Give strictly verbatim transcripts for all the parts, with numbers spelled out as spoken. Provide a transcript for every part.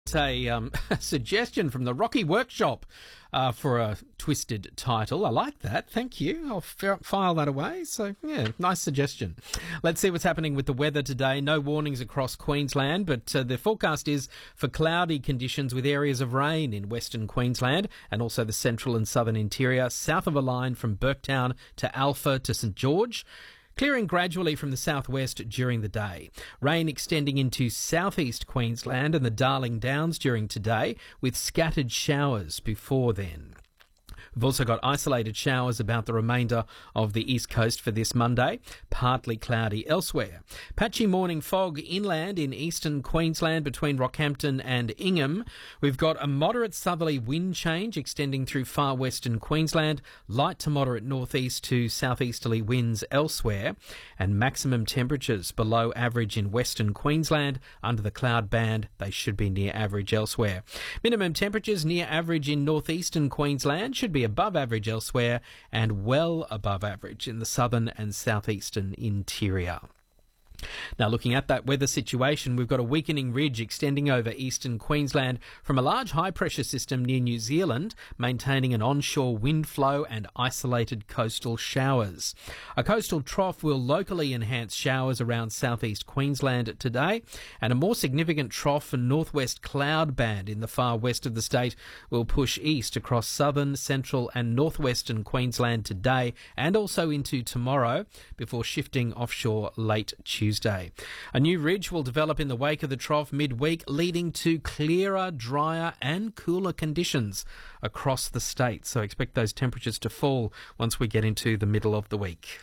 A um, suggestion from the Rocky Workshop uh, for a twisted title. I like that. Thank you. I'll f- file that away. So, yeah, nice suggestion. Let's see what's happening with the weather today. No warnings across Queensland, but uh, the forecast is for cloudy conditions with areas of rain in Western Queensland and also the central and southern interior, south of a line from Burketown to Alpha to St George. Clearing gradually from the southwest during the day. Rain extending into southeast Queensland and the Darling Downs during today, with scattered showers before then. We've also got isolated showers about the remainder of the east coast for this Monday, partly cloudy elsewhere. Patchy morning fog inland in eastern Queensland between Rockhampton and Ingham. We've got a moderate southerly wind change extending through far western Queensland, light to moderate northeast to southeasterly winds elsewhere, and maximum temperatures below average in western Queensland. Under the cloud band, they should be near average elsewhere. Minimum temperatures near average in northeastern Queensland, should be above average elsewhere and well above average in the southern and southeastern interior. Now, looking at that weather situation, we've got a weakening ridge extending over eastern Queensland from a large high-pressure system near New Zealand, maintaining an onshore wind flow and isolated coastal showers. A coastal trough will locally enhance showers around southeast Queensland today, and a more significant trough and northwest cloud band in the far west of the state will push east across southern, central and northwestern Queensland today and also into tomorrow before shifting offshore late Tuesday. Tuesday. A new ridge will develop in the wake of the trough midweek, leading to clearer, drier and cooler conditions across the state. So expect those temperatures to fall once we get into the middle of the week.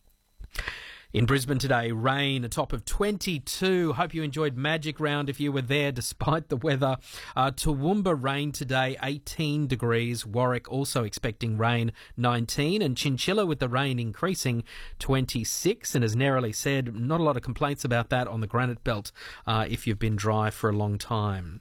In Brisbane today, rain, a top of twenty-two. Hope you enjoyed Magic Round if you were there despite the weather. Uh, Toowoomba rain today, eighteen degrees. Warwick also expecting rain, nineteen. And Chinchilla with the rain increasing, twenty-six. And as Nerily said, not a lot of complaints about that on the Granite Belt uh, if you've been dry for a long time.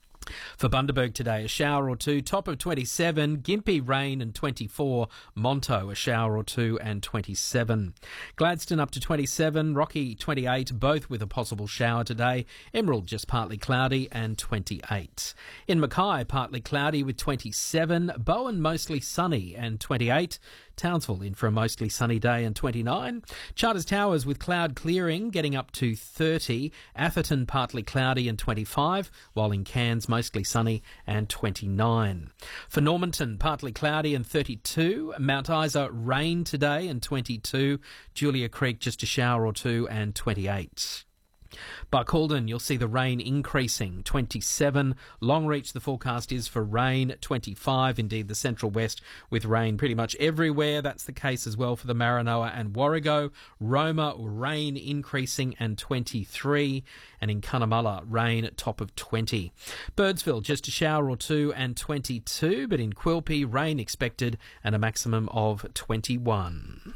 For Bundaberg today, a shower or two, top of twenty-seven, Gympie rain and twenty-four, Monto a shower or two and twenty-seven. Gladstone up to twenty-seven, Rocky twenty-eight, both with a possible shower today, Emerald just partly cloudy and twenty-eight. In Mackay, partly cloudy with twenty-seven, Bowen mostly sunny and twenty-eight, Townsville in for a mostly sunny day and twenty-nine. Charters Towers with cloud clearing getting up to thirty. Atherton partly cloudy and twenty-five, while in Cairns mostly sunny and twenty-nine. For Normanton, partly cloudy and thirty-two. Mount Isa rain today and twenty-two. Julia Creek just a shower or two and twenty-eight. Barcaldine, you'll see the rain increasing, twenty-seven. Longreach, the forecast is for rain, twenty-five. Indeed, the central west with rain pretty much everywhere. That's the case as well for the Maranoa and Warrego. Roma, rain increasing and twenty-three. And in Cunnamulla, rain top of twenty. Birdsville, just a shower or two and twenty-two. But in Quilpie, rain expected and a maximum of twenty-one.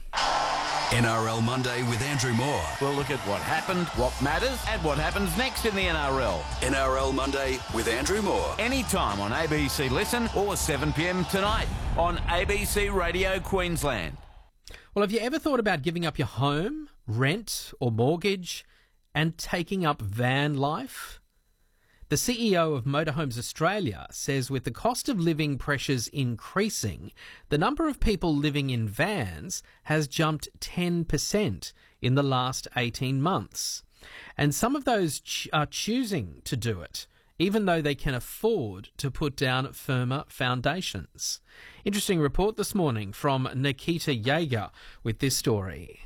N R L Monday with Andrew Moore. We'll look at what happened, what matters, and what happens next in the N R L. N R L Monday with Andrew Moore. Anytime on A B C Listen or seven p m tonight on A B C Radio Queensland. Well, have you ever thought about giving up your home, rent or mortgage and taking up van life? The C E O of Motorhomes Australia says with the cost of living pressures increasing, the number of people living in vans has jumped ten percent in the last eighteen months. And some of those ch- are choosing to do it, even though they can afford to put down firmer foundations. Interesting report this morning from Nikita Yeager with this story.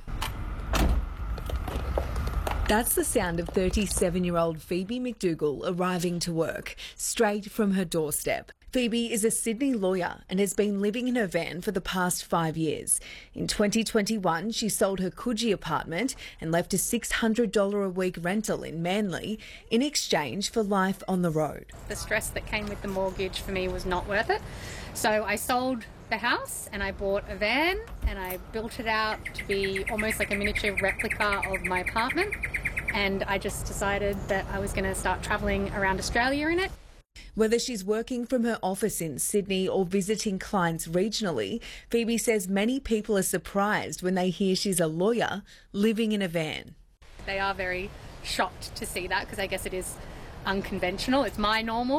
That's the sound of thirty-seven-year-old Phoebe McDougall arriving to work, straight from her doorstep. Phoebe is a Sydney lawyer and has been living in her van for the past five years. In twenty twenty-one, she sold her Coogee apartment and left a six hundred dollars a week rental in Manly in exchange for life on the road. The stress that came with the mortgage for me was not worth it. So I sold the house and I bought a van and I built it out to be almost like a miniature replica of my apartment. And I just decided that I was going to start travelling around Australia in it. Whether she's working from her office in Sydney or visiting clients regionally, Phoebe says many people are surprised when they hear she's a lawyer living in a van. They are very shocked to see that because I guess it is unconventional. It's my normal.